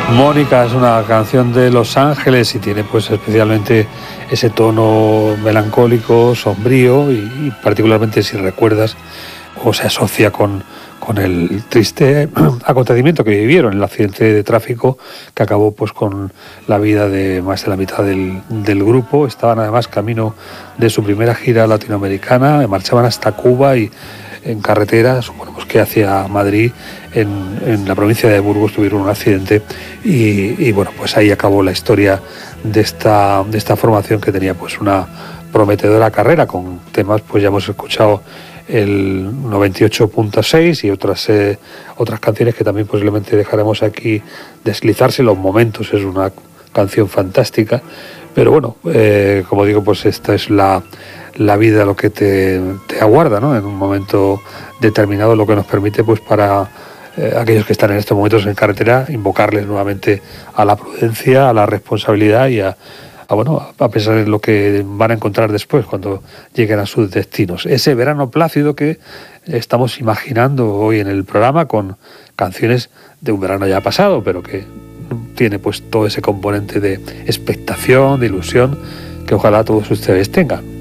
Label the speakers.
Speaker 1: Mónica es una canción de Los Ángeles y tiene pues especialmente ese tono melancólico, sombrío y particularmente si recuerdas o se asocia con el triste acontecimiento que vivieron, el accidente de tráfico que acabó pues con la vida de más de la mitad del grupo. Estaban además camino de su primera gira latinoamericana, marchaban hasta Cuba y en carretera, suponemos que hacia Madrid, en la provincia de Burgos tuvieron un accidente y bueno, pues ahí acabó la historia de esta formación que tenía pues una prometedora carrera con temas, pues ya hemos escuchado el 98.6 y otras canciones que también posiblemente dejaremos aquí deslizarse los momentos. Es una canción fantástica, pero bueno, como digo, pues esta es la vida, lo que te aguarda, ¿no? En un momento determinado, lo que nos permite pues para aquellos que están en estos momentos en carretera invocarles nuevamente a la prudencia, a la responsabilidad y a pensar en lo que van a encontrar después cuando lleguen a sus destinos. Ese verano plácido que estamos imaginando hoy en el programa con canciones de un verano ya pasado, pero que tiene pues todo ese componente de expectación, de ilusión, que ojalá todos ustedes tengan.